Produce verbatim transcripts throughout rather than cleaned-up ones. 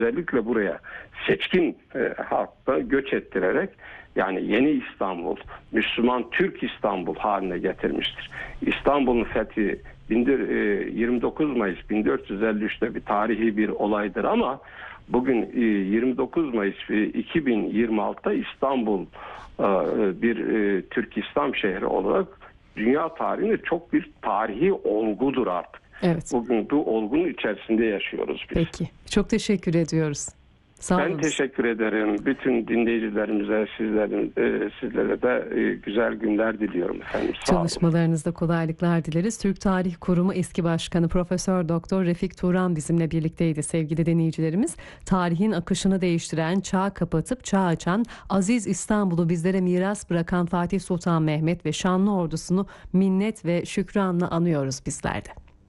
özellikle buraya seçkin e, halkta göç ettirerek yani yeni İstanbul, Müslüman Türk İstanbul haline getirmiştir. İstanbul'un fethi yirmi dokuz Mayıs bin dört yüz elli üç'te bir tarihi bir olaydır ama bugün yirmi dokuz Mayıs iki bin yirmi altı'da İstanbul bir Türk İslam şehri olarak dünya tarihinde çok bir tarihi olgudur artık. Evet. Bugün bu olgunun içerisinde yaşıyoruz biz. Peki. Çok teşekkür ediyoruz. Sağ ben olun. teşekkür ederim. Bütün dinleyicilerimize, sizlerin, e, sizlere de e, güzel günler diliyorum efendim. Sağ Çalışmalarınızda olun. kolaylıklar dileriz. Türk Tarih Kurumu eski başkanı Profesör Doktor Refik Turan bizimle birlikteydi sevgili dinleyicilerimiz. Tarihin akışını değiştiren, çağ kapatıp çağ açan, aziz İstanbul'u bizlere miras bırakan Fatih Sultan Mehmet ve şanlı ordusunu minnet ve şükranla anıyoruz bizler de.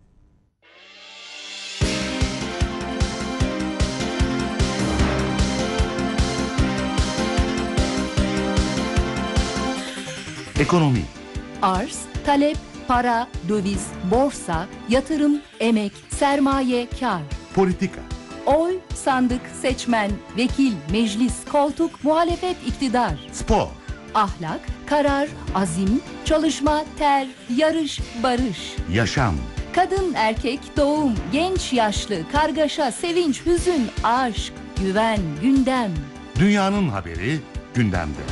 Ekonomi. Arz, talep, para, döviz, borsa, yatırım, emek, sermaye, kar. Politika. Oy, sandık, seçmen, vekil, meclis, koltuk, muhalefet, iktidar. Spor. Ahlak, karar, azim, çalışma, ter, yarış, barış. Yaşam. Kadın, erkek, doğum, genç, yaşlı, kargaşa, sevinç, hüzün, aşk, güven, gündem. Dünyanın haberi gündemde.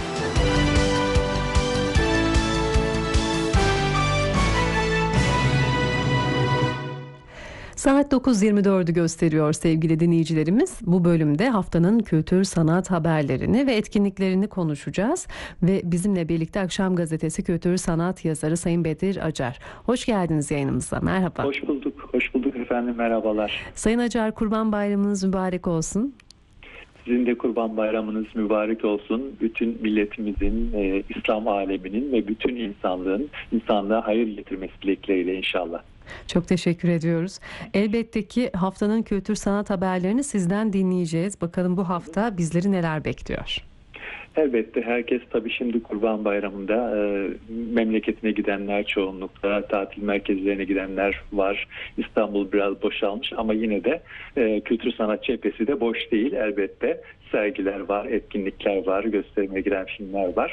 Saat dokuz yirmi dörd'ü gösteriyor sevgili dinleyicilerimiz. Bu bölümde haftanın kültür sanat haberlerini ve etkinliklerini konuşacağız. Ve bizimle birlikte Akşam Gazetesi kültür sanat yazarı Sayın Bedir Acar. Hoş geldiniz yayınımıza. Merhaba. Hoş bulduk. Hoş bulduk efendim. Merhabalar. Sayın Acar, Kurban Bayramınız mübarek olsun. Sizin de Kurban Bayramınız mübarek olsun. Bütün milletimizin, e, İslam aleminin ve bütün insanlığın insanlığa hayır getirmesi dilekleriyle inşallah. Çok teşekkür ediyoruz. Elbette ki haftanın kültür sanat haberlerini sizden dinleyeceğiz. Bakalım bu hafta bizleri neler bekliyor? Elbette herkes tabii şimdi Kurban Bayramı'nda e, memleketine gidenler çoğunlukla, tatil merkezlerine gidenler var. İstanbul biraz boşalmış ama yine de e, kültür sanat cephesi de boş değil elbette. Sergiler var, etkinlikler var, gösterime giren filmler var.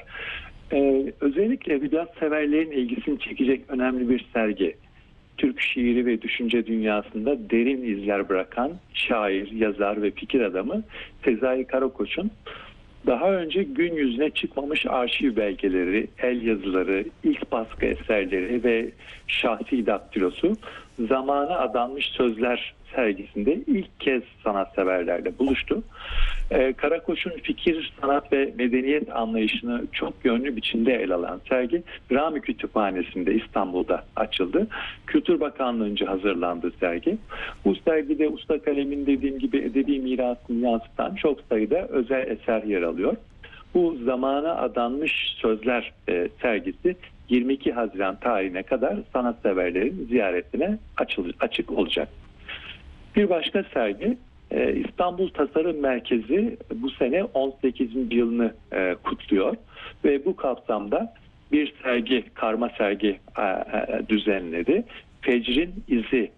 E, özellikle edebiyat severlerin ilgisini çekecek önemli bir sergi. Türk şiiri ve düşünce dünyasında derin izler bırakan şair, yazar ve fikir adamı Sezai Karakoç'un daha önce gün yüzüne çıkmamış arşiv belgeleri, el yazıları, ilk baskı eserleri ve şahsi daktilosu Zamana Adanmış Sözler sergisinde ilk kez sanatseverlerle buluştu. Ee, Karakoç'un fikir, sanat ve medeniyet anlayışını çok yönlü biçimde ele alan sergi Rami Kütüphanesi'nde İstanbul'da açıldı. Kültür Bakanlığı'nca hazırlandı sergi. Bu sergide usta kalemin dediğim gibi edebi mirasını yansıtan çok sayıda özel eser yer alıyor. Bu Zamana Adanmış Sözler e, sergisi yirmi iki Haziran tarihine kadar sanatseverlerin ziyaretine açıl- açık olacak. Bir başka sergi İstanbul Tasarım Merkezi bu sene on sekizinci yılını kutluyor ve bu kapsamda bir sergi, karma sergi düzenledi. Fecrin İzi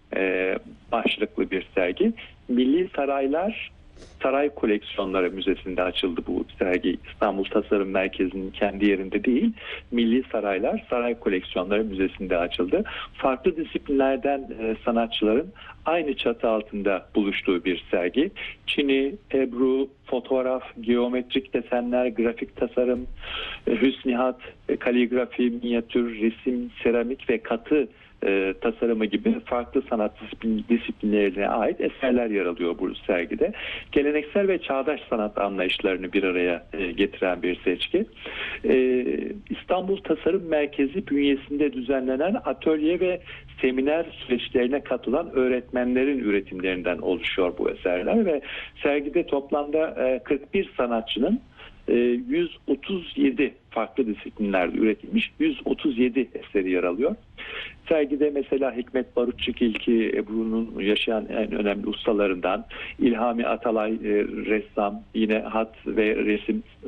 başlıklı bir sergi. Milli Saraylar Saray Koleksiyonları Müzesi'nde açıldı bu sergi. İstanbul Tasarım Merkezi'nin kendi yerinde değil, Milli Saraylar Saray Koleksiyonları Müzesi'nde açıldı. Farklı disiplinlerden e, sanatçıların aynı çatı altında buluştuğu bir sergi. Çini, Ebru, fotoğraf, geometrik desenler, grafik tasarım, e, hüsnihat, e, kaligrafi, minyatür, resim, seramik ve katı E, tasarımı gibi farklı sanat disiplin, disiplinlerine ait eserler yer alıyor bu sergide. Geleneksel ve çağdaş sanat anlayışlarını bir araya e, getiren bir seçki. E, İstanbul Tasarım Merkezi bünyesinde düzenlenen atölye ve seminer süreçlerine katılan öğretmenlerin üretimlerinden oluşuyor bu eserler ve sergide toplamda e, kırk bir sanatçının yüz otuz yedi farklı disiplinlerde üretilmiş yüz otuz yedi eseri yer alıyor. Sergide mesela Hikmet Barutçukilki, Ebru'nun yaşayan en önemli ustalarından, İlhami Atalay e, ressam, yine hat ve resim e,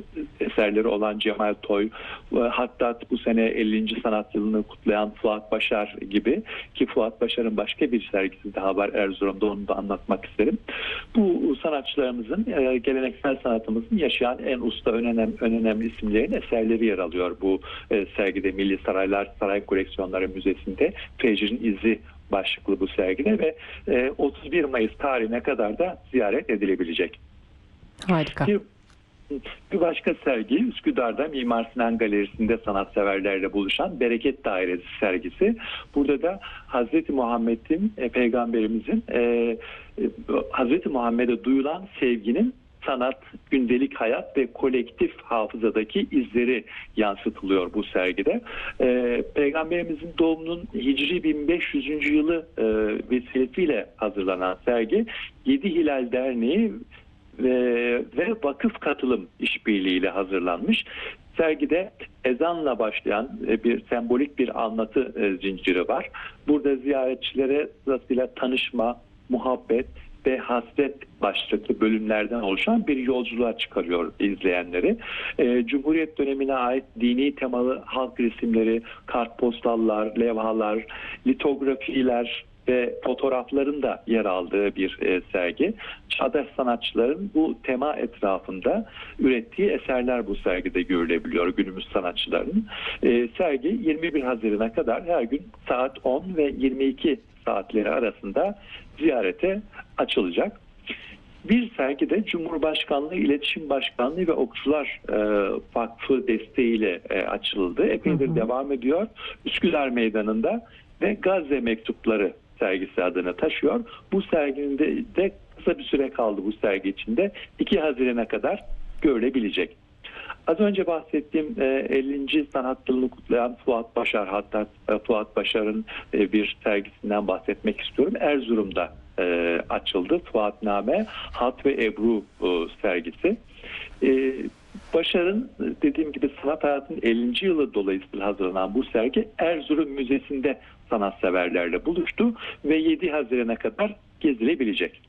eserleri olan Cemal Toy, hatta bu sene ellinci sanat yılını kutlayan Fuat Başar gibi, ki Fuat Başar'ın başka bir sergisi daha var Erzurum'da, onu da anlatmak isterim. Bu sanatçılarımızın, geleneksel sanatımızın yaşayan en usta, en önemli, en önemli isimlerin eserleri yer alıyor bu sergide. Milli Saraylar Saray Koleksiyonları Müzesi'nde Fecrin İzi başlıklı bu sergide ve otuz bir Mayıs tarihine kadar da ziyaret edilebilecek. Harika. Bir, bir başka sergi Üsküdar'da Mimar Sinan Galerisi'nde sanatseverlerle buluşan Bereket Dairesi sergisi. Burada da Hazreti Muhammed'in, e, Peygamberimizin e, e, Hazreti Muhammed'e duyulan sevginin sanat, gündelik hayat ve kolektif hafızadaki izleri yansıtılıyor bu sergide. Ee, Peygamberimizin doğumunun Hicri bin beş yüzüncü yılı e, vesilesiyle hazırlanan sergi, Yedi Hilal Derneği ve, ve Vakıf Katılım işbirliğiyle hazırlanmış. Sergide ezanla başlayan bir sembolik bir anlatı e, zinciri var. Burada ziyaretçilere sırasıyla tanışma, muhabbet ve hasret başlıklı bölümlerden oluşan bir yolculuğa çıkarıyor izleyenleri. E, Cumhuriyet dönemine ait dini temalı halk resimleri, kartpostallar, levhalar, litografiler ve fotoğrafların da yer aldığı bir e, sergi. Çağdaş sanatçıların bu tema etrafında ürettiği eserler bu sergide görülebiliyor, günümüz sanatçılarının. E, sergi yirmi bir Haziran'a kadar her gün saat on ve yirmi iki saatleri arasında ziyarete açılacak. Bir sergide Cumhurbaşkanlığı İletişim Başkanlığı ve Okçular e, Vakfı desteğiyle e, açıldı. Epeydir hı hı. devam ediyor. Üsküdar Meydanı'nda ve Gazze Mektupları sergisi adını taşıyor. Bu serginin de, de kısa bir süre kaldı bu sergi içinde. iki Haziran'a kadar görülebilecek. Az önce bahsettiğim ellinci sanat yılını kutlayan Fuat Başar, hatta Fuat Başar'ın bir sergisinden bahsetmek istiyorum. Erzurum'da açıldı. Fuatname, Hat ve Ebru sergisi. Başar'ın, dediğim gibi, sanat hayatının ellinci yılı dolayısıyla hazırlanan bu sergi Erzurum Müzesi'nde sanatseverlerle buluştu ve yedi Haziran'a kadar gezilebilecek.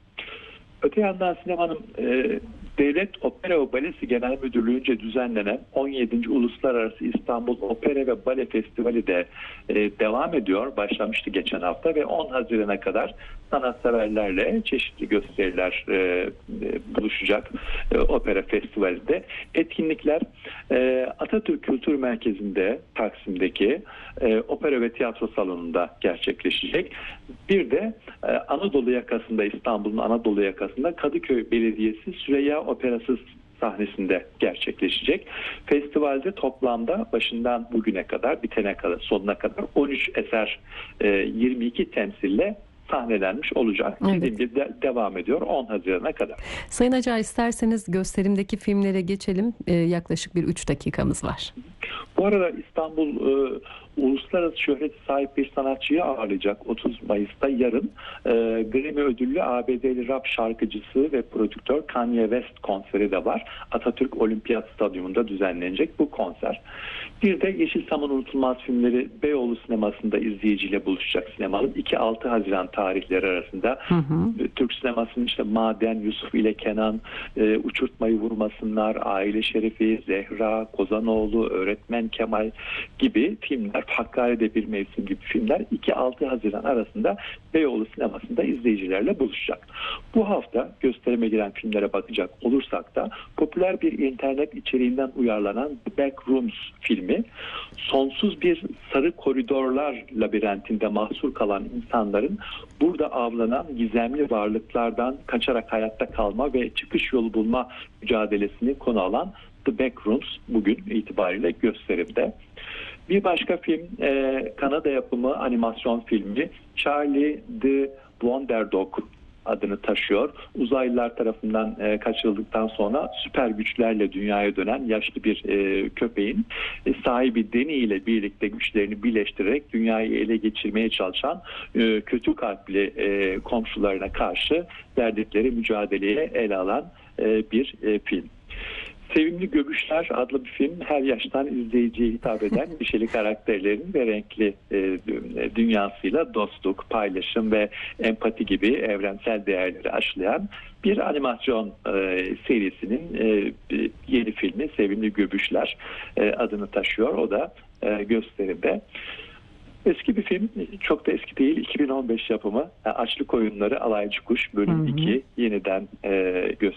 Öte yandan sinemanın e, Devlet Opera ve Balesi Genel Müdürlüğü'nce düzenlenen on yedinci Uluslararası İstanbul Opera ve Bale Festivali de e, devam ediyor. Başlamıştı geçen hafta ve on Haziran'a kadar sanatseverlerle çeşitli gösteriler e, e, buluşacak e, Opera Festivali'de. Etkinlikler e, Atatürk Kültür Merkezi'nde, Taksim'deki e, Opera ve Tiyatro Salonu'nda gerçekleşecek. Bir de e, Anadolu yakasında, İstanbul'un Anadolu yakasında Kadıköy Belediyesi Süreyya Operası sahnesinde gerçekleşecek. Festivalde toplamda başından bugüne kadar, bitene kadar, sonuna kadar on üç eser, e, yirmi iki temsille sahnelenmiş olacak. Evet. Dediğim gibi de, devam ediyor on Haziran'a kadar. Sayın Acar, isterseniz gösterimdeki filmlere geçelim. Ee, yaklaşık bir üç dakikamız var. Bu arada İstanbul e, uluslararası şöhreti sahip bir sanatçıyı ağırlayacak otuz Mayıs'ta yarın. E, Grammy ödüllü A B D'li rap şarkıcısı ve prodüktör Kanye West konseri de var. Atatürk Olimpiyat Stadyumunda düzenlenecek bu konser. Bir de Yeşilçam'ın unutulmaz filmleri Beyoğlu sinemasında izleyiciyle buluşacak sinemanın iki altı Haziran tarihleri arasında. Hı hı. Türk sinemasının işte Maden, Yusuf ile Kenan, e, Uçurtmayı Vurmasınlar, Aile Şerifi, Zehra, Kozanoğlu, Öğretmen Kemal gibi filmler, Hakkari'de Bir Mevsim gibi filmler iki altı Haziran arasında Beyoğlu sinemasında izleyicilerle buluşacak. Bu hafta gösterime giren filmlere bakacak olursak da popüler bir internet içeriğinden uyarlanan The Backrooms filmi, sonsuz bir sarı koridorlar labirentinde mahsur kalan insanların burada avlanan gizemli varlıklardan kaçarak hayatta kalma ve çıkış yolu bulma mücadelesini konu alan The Backrooms bugün itibariyle gösterimde. Bir başka film e, Kanada yapımı animasyon filmi Charlie the Wonder Dog adını taşıyor. Uzaylılar tarafından e, kaçırıldıktan sonra süper güçlerle dünyaya dönen yaşlı bir e, köpeğin e, sahibi Danny ile birlikte güçlerini birleştirerek dünyayı ele geçirmeye çalışan e, kötü kalpli e, komşularına karşı verdikleri mücadeleye ele alan e, bir e, film. Sevimli Göbüşler adlı bir film, her yaştan izleyiciye hitap eden neşeli karakterlerin ve renkli e, dünyasıyla dostluk, paylaşım ve empati gibi evrensel değerleri aşılayan bir animasyon e, serisinin e, yeni filmi Sevimli Göbüşler e, adını taşıyor. O da e, gösterimde. Eski bir film, çok da eski değil, iki bin on beş yapımı Açlık Oyunları Alaycı Kuş bölüm iki yeniden e, gösterildi.